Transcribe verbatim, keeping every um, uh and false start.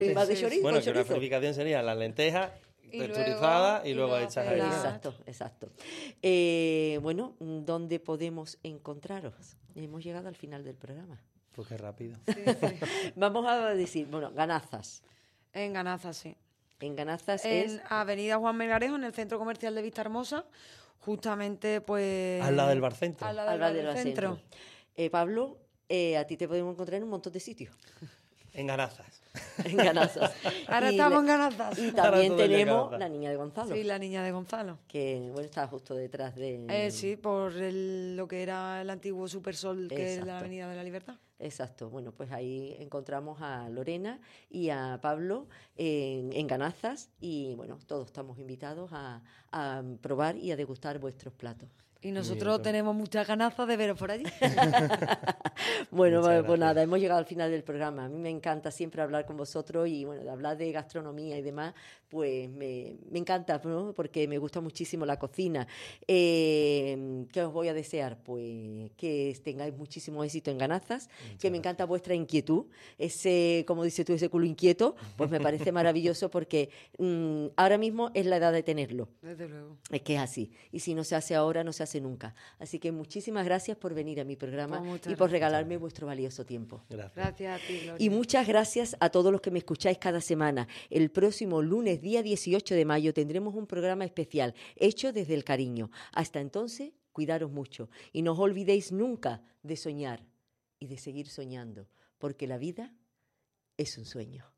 Sí, más de sí, chorizo, sí. Bueno, con que una chorizo. purificación sería las lentejas Y texturizadas luego- y y luego luego hechas hacer ahí. la- Exacto, exacto. Eh, bueno, ¿dónde podemos encontraros? Hemos llegado al final del programa. Pues qué rápido. Sí, sí. Vamos a decir, bueno, Ganazas. En Ganazas, sí. En Ganazas En es Avenida Juan Melgarejo, en el Centro Comercial de Vista Hermosa, justamente pues... Al lado del Barcentro. Al lado del Alba bar del del Centro. centro. Eh, Pablo, eh, a ti te podemos encontrar en un montón de sitios. En Ganazas. En Ganazas. Ahora Y estamos le- en Ganazas. Y Ahora también todo el día en tenemos Ganazas. la niña de Gonzalo, Sí, la niña de Gonzalo. que bueno, está justo detrás de... Eh, sí, por el- lo que era el antiguo Supersol, que es la Exacto. Avenida de la Libertad. Exacto, bueno, pues ahí encontramos a Lorena y a Pablo en, en Ganazas y bueno, todos estamos invitados a, a probar y a degustar vuestros platos. Y bien, nosotros pues. tenemos muchas ganazas de veros por allí. Bueno, Muchas pues, pues gracias. nada, hemos llegado al final del programa. A mí me encanta siempre hablar con vosotros y bueno, de hablar de gastronomía y demás, pues me, me encanta, ¿no? Porque me gusta muchísimo la cocina. Eh, ¿Qué os voy a desear? Pues que tengáis muchísimo éxito en Ganazas, que me encanta vuestra inquietud, ese, como dices tú, ese culo inquieto, pues me parece maravilloso porque mm, ahora mismo es la edad de tenerlo. Desde luego. Es que es así. Y si no se hace ahora, no se hace nunca. Así que muchísimas gracias por venir a mi programa Pues muchas y por gracias. regalarme vuestro valioso tiempo. Gracias. Gracias a ti, Gloria. Y muchas gracias a todos los que me escucháis cada semana. El próximo lunes, día dieciocho de mayo, tendremos un programa especial hecho desde el cariño. Hasta entonces, cuidaros mucho y no os olvidéis nunca de soñar y de seguir soñando, porque la vida es un sueño.